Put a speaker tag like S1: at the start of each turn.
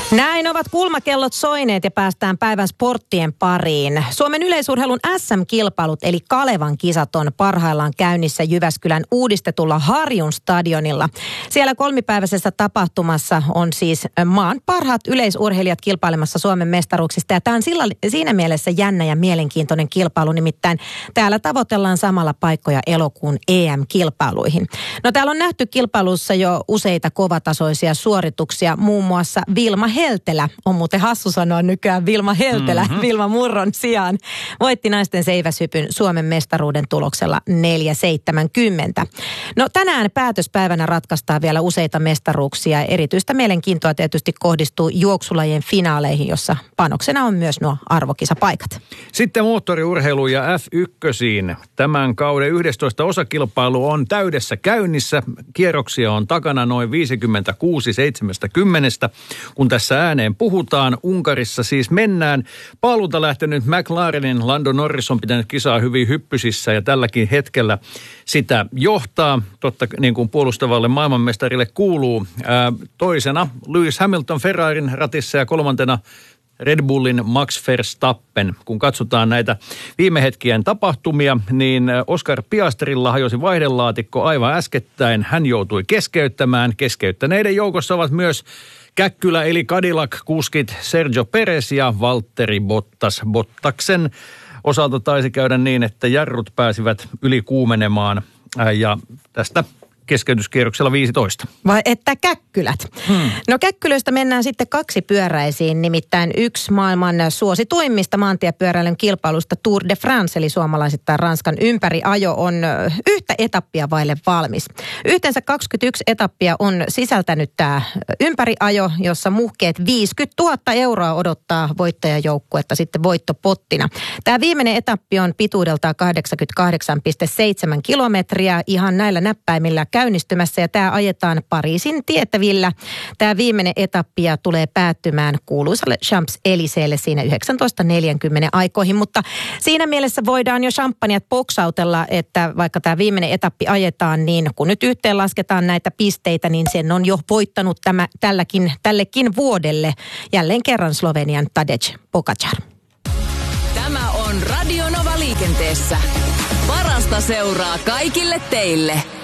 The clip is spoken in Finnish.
S1: Näin ovat kulmakellot soineet ja päästään päivän sporttien pariin. Suomen yleisurheilun SM-kilpailut eli Kalevan kisat on parhaillaan käynnissä Jyväskylän uudistetulla Harjun stadionilla. Siellä kolmipäiväisessä tapahtumassa on siis maan parhaat yleisurheilijat kilpailemassa Suomen mestaruuksista. Ja tämä on siinä mielessä jännä ja mielenkiintoinen kilpailu, nimittäin täällä tavoitellaan samalla paikkoja elokuun EM-kilpailuihin. No täällä on nähty kilpailussa jo useita kovatasoisia suorituksia, muun muassa Vilma Heltelä, on muuten hassu sanoa nykyään Vilma Heltelä, Vilma Murron sijaan, voitti naisten seiväshypyn Suomen mestaruuden tuloksella 4,70. No tänään päätöspäivänä ratkaistaan vielä useita mestaruuksia. Erityistä mielenkiintoa tietysti kohdistuu juoksulajien finaaleihin, jossa panoksena on myös nuo arvokisapaikat.
S2: Sitten moottoriurheilu ja F1. Tämän kauden 11 osakilpailu on täydessä käynnissä. Kierroksia on takana noin 56-70, kun tässä ääneen puhutaan. Unkarissa siis mennään. Paalulta lähtenyt McLarenin Lando Norris on pitänyt kisaa hyvin hyppysissä ja tälläkin hetkellä sitä johtaa. Totta niin kuin puolustavalle maailmanmestarille kuuluu. Toisena Lewis Hamilton Ferrarin ratissa ja kolmantena Red Bullin Max Verstappen. Kun katsotaan näitä viime hetkien tapahtumia, niin Oscar Piastrilla hajosi vaihdelaatikko aivan äskettäin. Hän joutui keskeyttämään. Keskeyttäneiden joukossa ovat myös Käkkylä eli Cadillac-kuskit Sergio Perez ja Valtteri Bottas. Bottaksen osalta taisi käydä niin, että jarrut pääsivät yli kuumenemaan ja tästä keskeytyskierroksella 15.
S1: Vai että käkkylät? No käkkylöistä mennään sitten kaksipyöräisiin, nimittäin yksi maailman suosituimmista maantiepyöräilyn kilpailusta Tour de France, eli suomalaisittain Ranskan ympäriajo, on yhtä etappia vaille valmis. Yhteensä 21 etappia on sisältänyt tämä ympäriajo, jossa muhkeet 50 000 euroa odottaa voittajajoukkuetta sitten voittopottina. Tämä viimeinen etappi on pituudeltaan 88,7 kilometriä ihan näillä näppäimillä käynnistymässä ja tämä ajetaan Pariisin tietävillä. Tämä viimeinen etappi tulee päättymään kuuluisalle Champs-Élysées'lle siinä 19:40 aikoihin, mutta siinä mielessä voidaan jo champagnat poksautella, että vaikka tämä viimeinen etappi ajetaan, niin kun nyt yhteen lasketaan näitä pisteitä, niin sen on jo voittanut tällekin vuodelle jälleen kerran Slovenian Tadej Pogačar.
S3: Tämä on Radio Nova liikenteessä. Parasta seuraa kaikille teille.